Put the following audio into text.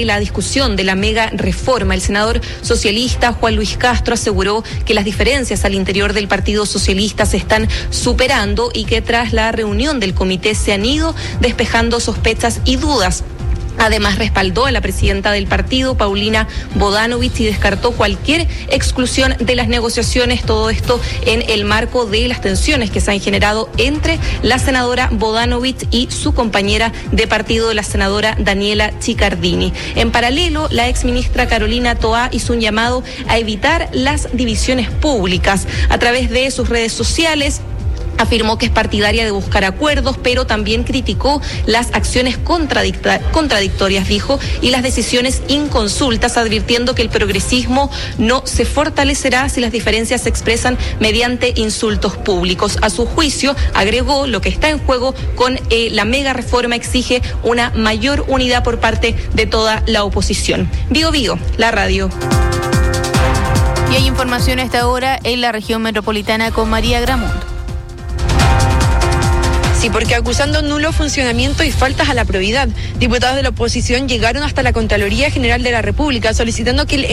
La discusión de la mega reforma. El senador socialista Juan Luis Castro aseguró que las diferencias al interior del Partido Socialista se están superando y que tras la reunión del comité se han ido despejando sospechas y dudas. Además, respaldó a la presidenta del partido, Paulina Bodanovich, y descartó cualquier exclusión de las negociaciones, todo esto en el marco de las tensiones que se han generado entre la senadora Bodanovich y su compañera de partido, la senadora Daniela Chiccardini. En paralelo, la exministra Carolina Toá hizo un llamado a evitar las divisiones públicas. A través de sus redes sociales, afirmó que es partidaria de buscar acuerdos, pero también criticó las acciones contradictorias, dijo, y las decisiones inconsultas, advirtiendo que el progresismo no se fortalecerá si las diferencias se expresan mediante insultos públicos. A su juicio, agregó, lo que está en juego con la mega reforma exige una mayor unidad por parte de toda la oposición. Bío Bío, la radio. Y hay información a esta hora en la región metropolitana con María Gramundo. Sí, porque acusando nulo funcionamiento y faltas a la probidad, diputados de la oposición llegaron hasta la Contraloría General de la República solicitando que el